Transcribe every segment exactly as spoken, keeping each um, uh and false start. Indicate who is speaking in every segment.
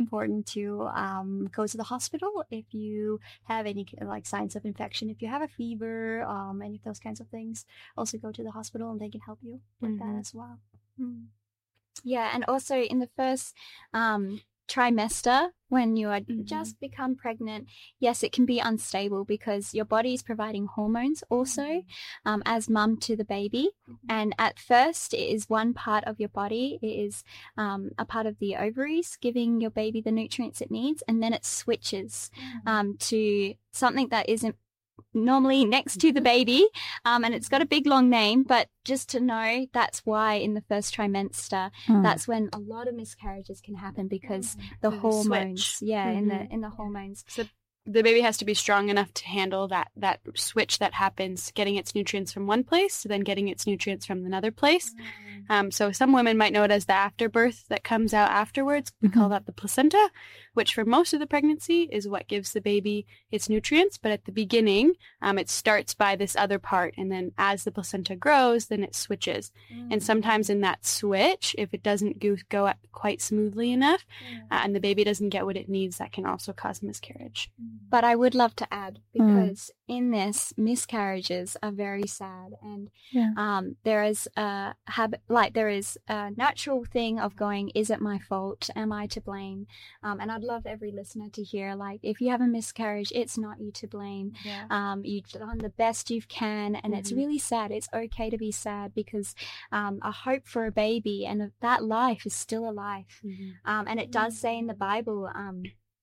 Speaker 1: important to um, go to the hospital if you have any like signs of infection. If you have a fever, um, any of those kinds of things, also go to the hospital and they can help you with mm-hmm. that as well.
Speaker 2: Mm. Yeah, and also in the first um, trimester, when you are mm-hmm. just become pregnant, yes, it can be unstable because your body is providing hormones also mm-hmm. um, as mum to the baby. Mm-hmm. And at first, it is one part of your body. It is um, a part of the ovaries giving your baby the nutrients it needs. And then it switches mm-hmm. um, to something that isn't normally next to the baby, um, and it's got a big long name, but just to know that's why in the first trimester, mm. that's when a lot of miscarriages can happen because the, the hormones, switch. yeah, mm-hmm. in the in the hormones.
Speaker 3: So the baby has to be strong enough to handle that that switch that happens, getting its nutrients from one place to then getting its nutrients from another place. Mm. Um, so some women might know it as the afterbirth that comes out afterwards. We mm-hmm. call that the placenta, which for most of the pregnancy is what gives the baby its nutrients. But at the beginning, um, it starts by this other part. And then as the placenta grows, then it switches. Mm-hmm. And sometimes in that switch, if it doesn't go, go quite smoothly enough mm-hmm. uh, and the baby doesn't get what it needs, that can also cause miscarriage.
Speaker 2: But I would love to add, because mm. in this, miscarriages are very sad. And yeah. um, there is a habit, like there is a natural thing of going, is it my fault? Am I to blame? Um, and I'd love every listener to hear, like, if you have a miscarriage, it's not you to blame. Yeah. Um, you've done the best you can, and mm-hmm. it's really sad. It's okay to be sad because um, a hope for a baby and that life is still a life. Mm-hmm. Um, and it does say in the Bible, um,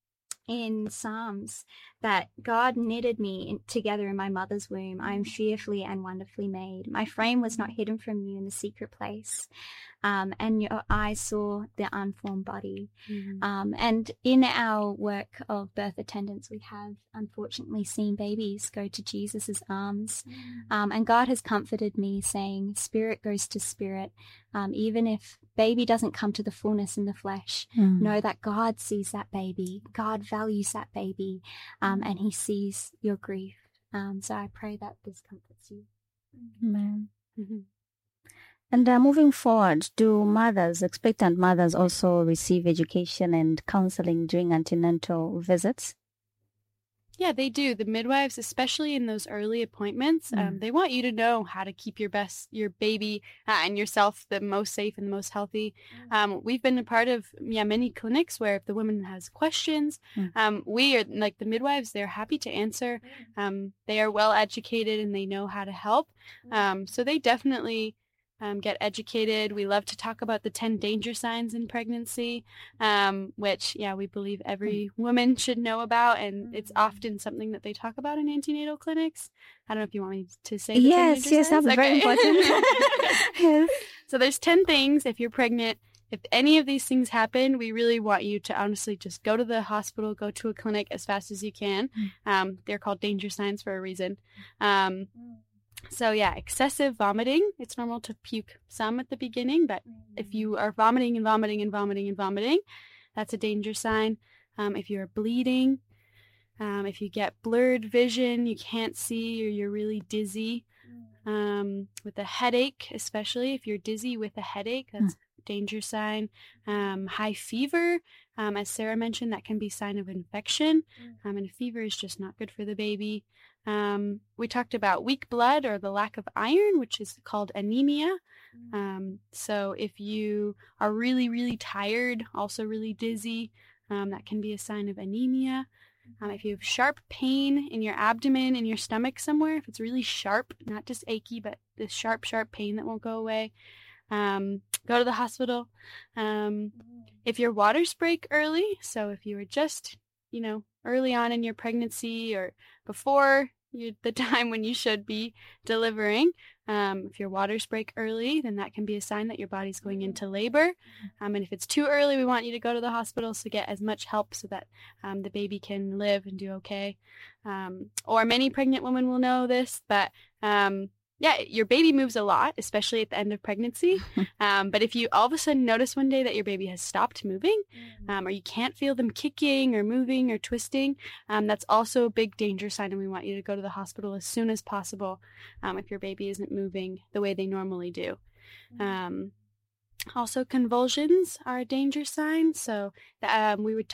Speaker 2: in Psalms, that God knitted me in, together in my mother's womb. I am fearfully and wonderfully made. My frame was not hidden from you in the secret place. Um, and your eyes saw the unformed body. Mm-hmm. Um, and in our work of birth attendance, we have unfortunately seen babies go to Jesus's arms. Mm-hmm. Um, and God has comforted me saying, spirit goes to spirit. Um, even if baby doesn't come to the fullness in the flesh, mm. know that God sees that baby. God values that baby, um, and he sees your grief. Um, so I pray that this comforts you.
Speaker 4: Amen. Mm-hmm. And uh, moving forward, do mothers, expectant mothers, also receive education and counseling during antenatal visits?
Speaker 3: Yeah, they do. The midwives, especially in those early appointments, mm. um, they want you to know how to keep your best, your baby uh, and yourself the most safe and the most healthy. Mm. Um, we've been a part of yeah many clinics where if the woman has questions, mm. um, we are like the midwives. They're happy to answer. Um, they are well educated and they know how to help. Um, so they definitely. Um, get educated. We love to talk about the ten danger signs in pregnancy, um, which, yeah, we believe every woman should know about, and it's often something that they talk about in antenatal clinics. I don't know if you want me to say the
Speaker 4: Yes,
Speaker 3: ten danger
Speaker 4: yes,
Speaker 3: signs?
Speaker 4: that's
Speaker 3: Okay.
Speaker 4: very important. Yes.
Speaker 3: So there's ten things if you're pregnant. If any of these things happen, we really want you to honestly just go to the hospital, go to a clinic as fast as you can. Um, they're called danger signs for a reason. Um So yeah, excessive vomiting. It's normal to puke some at the beginning, but if you are vomiting and vomiting and vomiting and vomiting, that's a danger sign. Um, if you're bleeding, um, if you get blurred vision, you can't see, or you're really dizzy, um, with a headache, especially if you're dizzy with a headache, that's a danger sign. Um, high fever, um, as Sarah mentioned, that can be a sign of infection, um, and a fever is just not good for the baby. Um, we talked about weak blood or the lack of iron, which is called anemia. Um, so if you are really, really tired, also really dizzy, um, that can be a sign of anemia. Um, if you have sharp pain in your abdomen, in your stomach somewhere, if it's really sharp, not just achy, but this sharp, sharp pain that won't go away, um, go to the hospital. Um, if your waters break early, so if you were just, you know, early on in your pregnancy or before you, the time when you should be delivering, um, if your waters break early, then that can be a sign that your body's going into labor. Um, and if it's too early, we want you to go to the hospital to get as much help so that um, the baby can live and do okay. Um, or many pregnant women will know this, but um, yeah, your baby moves a lot, especially at the end of pregnancy. Um, but if you all of a sudden notice one day that your baby has stopped moving, um, or you can't feel them kicking or moving or twisting, um, that's also a big danger sign, and we want you to go to the hospital as soon as possible um, if your baby isn't moving the way they normally do. Um, Also, convulsions are a danger sign. So um, we would